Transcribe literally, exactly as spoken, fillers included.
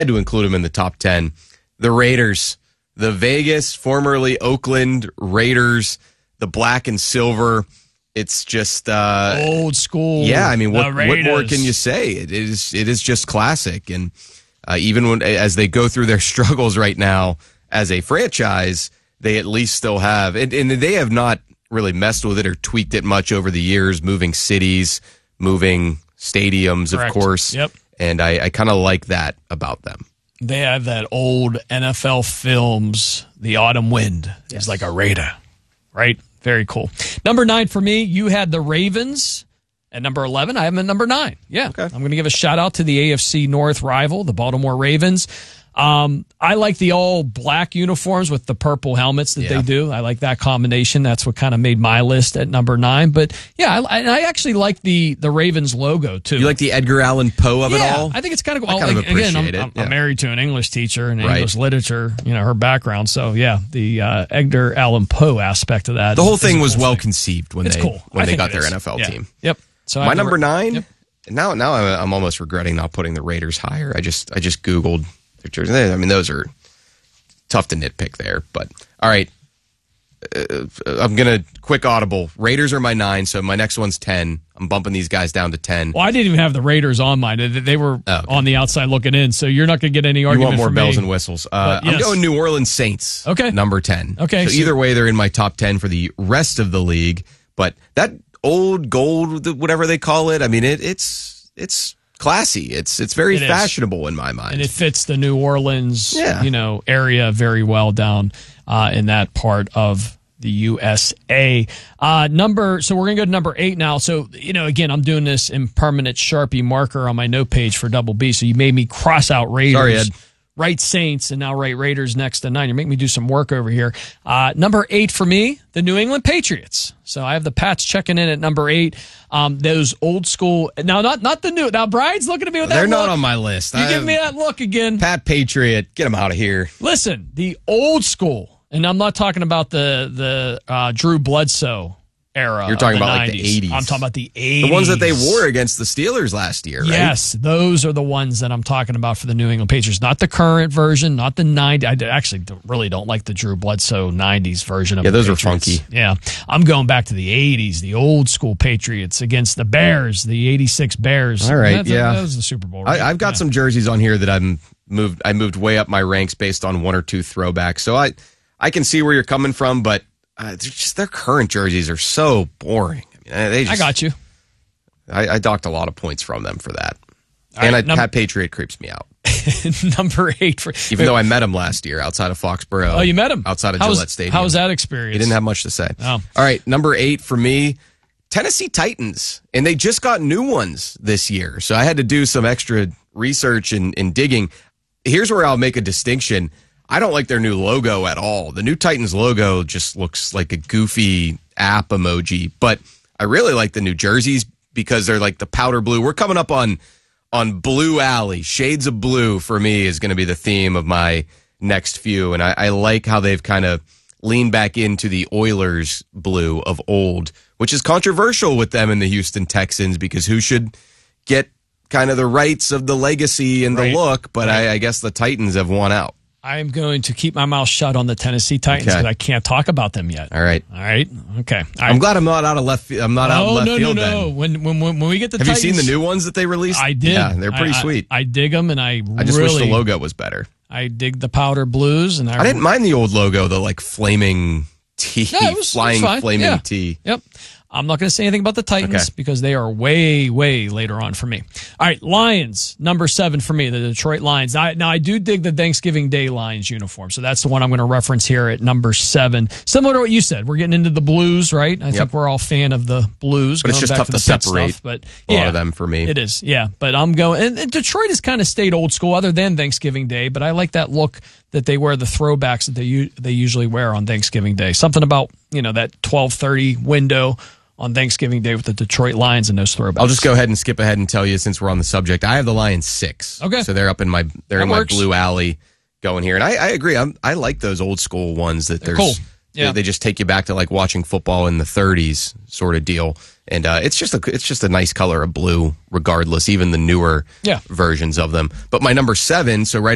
had to include them in the top ten. The Raiders, the Vegas, formerly Oakland Raiders, the black and silver. It's just uh, old school. Yeah, I mean, what, what more can you say? It is it is just classic, and uh, even when as they go through their struggles right now as a franchise, they at least still have, and, and they have not really messed with it or tweaked it much over the years, moving cities, moving stadiums, Correct. Of course. Yep. And I, I kind of like that about them. They have that old N F L films, The Autumn Wind Yes. is like a Raider, right? Very cool. Number nine for me, you had the Ravens. At number eleven, I have them at number nine. Yeah. Okay. I'm going to give a shout out to the A F C North rival, the Baltimore Ravens. Um, I like the all black uniforms with the purple helmets that Yeah. they do. I like that combination. That's what kind of made my list at number nine. But yeah, I, and I actually like the the Ravens logo too. You like the Edgar Allan Poe of yeah, it all? I think it's kind of I cool. kind of Like, again, I'm, appreciate it, I'm, yeah. I'm married to an English teacher and Right. English literature, you know, her background. So yeah, the uh, Edgar Allan Poe aspect of that. The is- whole is a thing was cool well thing. conceived when It's they cool. when I they think got it their is. N F L Yeah. team. Yep. So I My have the number Ra- nine. Yep. Now, now I'm almost regretting not putting the Raiders higher. I just, I just Googled their jerseys. I mean, those are tough to nitpick there. But all right, uh, I'm gonna quick audible. Raiders are my nine, so my next one's ten. I'm bumping these guys down to ten. Well, I didn't even have the Raiders on mine. They- They were Oh, okay. on the outside looking in, so you're not going to get any You argument want more from bells me. and whistles? Uh, But yes. I'm going New Orleans Saints. Okay. Number ten. Okay, So, so- either way, they're in my top ten for the rest of the league. But that old gold, whatever they call it, I mean, it, it's it's classy. It's it's very It is. fashionable in my mind. And it fits the New Orleans, Yeah. you know, area very well down uh, in that part of the U S A. Uh, number, so we're going to go to number eight now. So, you know, again, I'm doing this in permanent Sharpie marker on my note page for Double B. So you made me cross out Raiders. Sorry, Ed. Write Saints and now write Raiders next to nine. You're making me do some work over here. Uh, number eight for me, the New England Patriots. So I have the Pats checking in at number eight. Um, those old school, now not not the new. Now Brian's looking at me with that They're look. not on my list. You I give me that look again. Pat Patriot, get him out of here. Listen, the old school, and I'm not talking about the the uh, Drew Bledsoe era. You're talking of the about like nineties. the eighties. I'm talking about the eighties. The ones that they wore against the Steelers last year, right? Yes, those are the ones that I'm talking about for the New England Patriots. Not the current version, not the nineties. I actually don't- really don't like the Drew Bledsoe nineties version of Yeah, the those are Patriots. funky. Yeah, I'm going back to the eighties, the old school Patriots against the Bears, the eighty-six Bears. All right, That's- yeah. That was the Super Bowl, right? I, I've got Yeah. some jerseys on here that I'm moved. I moved way up my ranks based on one or two throwbacks. So I, I can see where you're coming from, but uh, they're just their current jerseys are so boring. I mean, they just, I got you. I, I docked a lot of points from them for that. All and right, I, num- Pat Patriot creeps me out, Number eight for even though I met him last year outside of Foxborough. Oh, you met him outside of How was- Gillette Stadium. How was that experience? He didn't have much to say. Oh. All right, number eight for me, Tennessee Titans. And they just got new ones this year. So I had to do some extra research and, and digging. Here's where I'll make a distinction. I don't like their new logo at all. The new Titans logo just looks like a goofy app emoji. But I really like the new jerseys because they're like the powder blue. We're coming up on on Blue Alley. Shades of blue for me is going to be the theme of my next few. And I, I like how they've kind of leaned back into the Oilers blue of old, which is controversial with them and the Houston Texans because who should get kind of the rights of the legacy and Right. the look? But Right. I, I guess the Titans have won out. I'm going to keep my mouth shut on the Tennessee Titans Okay. because I can't talk about them yet. All right. All right. Okay. I'm glad I'm not out of left. I'm not out Oh of left no field. no no! Then. When when when when we get the Have Titans, you seen the new ones that they released? I did. Yeah, they're pretty I- I- sweet. I, dig them, and I I just really, wish the logo was better. I dig the powder blues, and I, I didn't mind the old logo, the like flaming T, No, it was- it was flying fine. flaming Yeah. T. Yep. I'm not going to say anything about the Titans Okay. because they are way, way later on for me. All right, Lions, number seven for me, the Detroit Lions. I, now, I do dig the Thanksgiving Day Lions uniform, so that's the one I'm going to reference here at number seven. Similar to what you said, we're getting into the blues, right? I think we're all fan of the blues. But it's going just back tough to to the pit separate stuff, but a lot yeah, of them for me. It is, yeah. But I'm going, and, and Detroit has kind of stayed old school other than Thanksgiving Day, but I like that look that they wear, the throwbacks that they u- they usually wear on Thanksgiving Day. Something about, you know, that twelve thirty window on Thanksgiving Day with the Detroit Lions and those throwbacks. I'll just go ahead and skip ahead and tell you since we're on the subject. I have the Lions six. Okay. So they're up in my they're That in works. my blue alley going here. And I, I agree. I'm, I like those old school ones that They're there's cool. Yeah. they, they just take you back to like watching football in the thirties sort of deal. And uh, it's just a it's just a nice color of blue regardless, even the newer Yeah. versions of them. But my number seven, so right